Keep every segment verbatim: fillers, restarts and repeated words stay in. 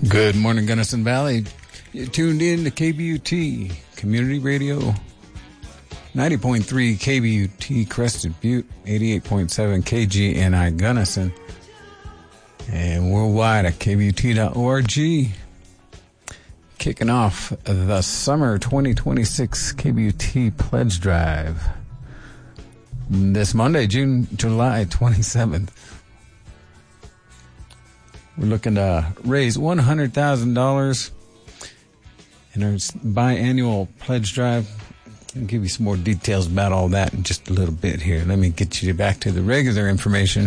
Good morning, Gunnison Valley. You're tuned in to K B U T Community Radio, ninety point three K B U T Crested Butte, eighty-eight point seven K G N I Gunnison, and worldwide at K B U T dot org. Kicking off the summer twenty twenty-six K B U T Pledge Drive this Monday, June, July twenty-seventh. We're looking to raise one hundred thousand dollars in our biannual pledge drive. I'll give you some more details about all that in just a little bit here. Let me get you back to the regular information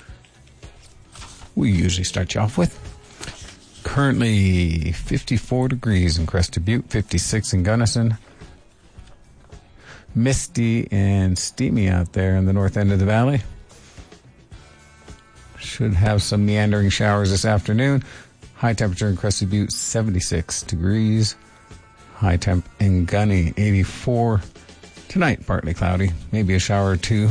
we usually start you off with. Currently fifty-four degrees in Crested Butte, fifty-six in Gunnison. Misty and steamy out there in the north end of the valley. Should have some meandering showers this afternoon. High temperature in Crested Butte, seventy-six degrees. High temp in Gunny, eighty-four. Tonight, partly cloudy. Maybe a shower or two.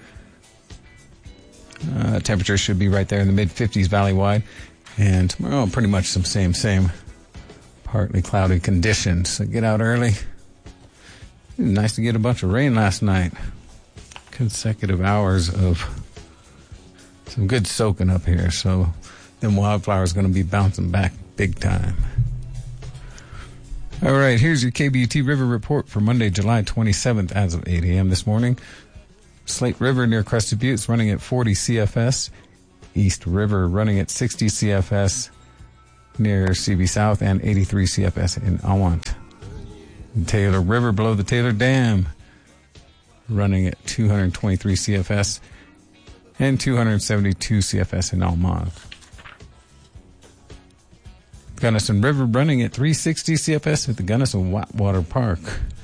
Uh, temperature should be right there in the mid-fifties valley-wide. And tomorrow, pretty much some same, same. Partly cloudy conditions. So get out early. Nice to get a bunch of rain last night. Consecutive hours of some good soaking up here, so them wildflowers going to be bouncing back big time. All right, here's your K B U T River report for Monday, July twenty-seventh as of eight a.m. this morning. Slate River near Crested Butte is running at forty C F S. East River running at sixty C F S near C B South and eighty-three C F S in Awant. Taylor River below the Taylor Dam running at two hundred twenty-three C F S and two hundred seventy-two C F S in Almont. Gunnison River running at three hundred sixty C F S at the Gunnison Water Park.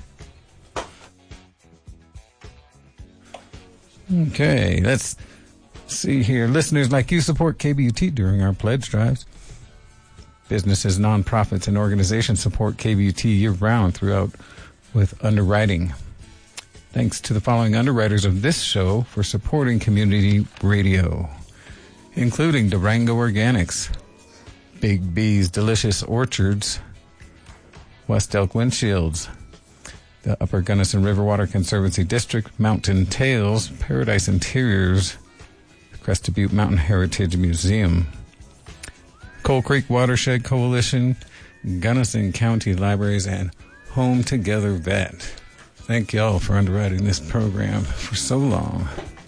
Okay, let's see here. Listeners like you support K B U T during our pledge drives. Businesses, nonprofits, and organizations support K B U T year-round throughout with underwriting. Thanks to the following underwriters of this show for supporting community radio, including Durango Organics, Big B's Delicious Orchards, West Elk Windshields, the Upper Gunnison River Water Conservancy District, Mountain Tales, Paradise Interiors, the Crested Butte Mountain Heritage Museum, Coal Creek Watershed Coalition, Gunnison County Libraries, and Home Together Vet. Thank y'all for underwriting this program for so long.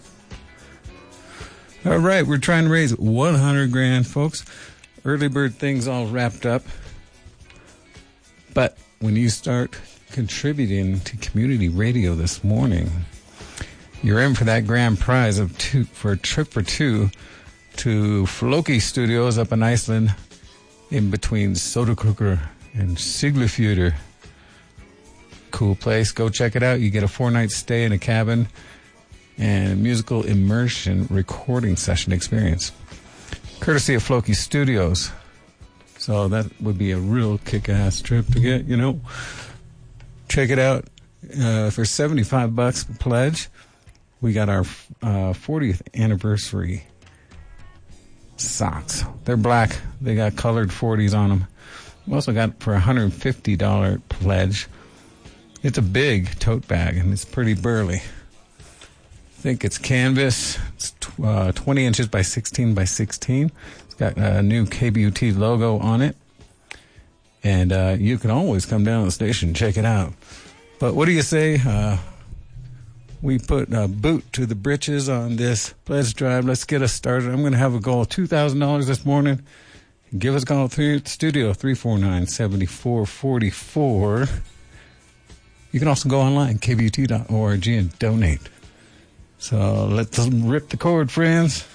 All right, we're trying to raise one hundred grand, folks. Early bird things all wrapped up. But when you start contributing to community radio this morning, you're in for that grand prize of two for a trip for two to Floki Studios up in Iceland, in between Soderkirker and Siglufjordur. Cool place. Go check it out. You get a four-night stay in a cabin and a musical immersion recording session experience, courtesy of Floki Studios. So that would be a real kick-ass trip to get, you know. Check it out. Uh, for seventy-five bucks pledge, we got our uh, fortieth anniversary socks. They're black. They got colored forties on them. We also got for a one hundred fifty dollars pledge. It's a big tote bag, and it's pretty burly. I think it's canvas. It's uh, twenty inches by sixteen by sixteen. It's got a new K B U T logo on it. And uh, you can always come down to the station and check it out. But what do you say? Uh, we put a boot to the britches on this pledge drive. Let's get us started. I'm going to have a goal of two thousand dollars this morning. Give us a call through the studio, three four nine, seven four four four. You can also go online, K B U T dot org, and donate. So let's rip the cord, friends.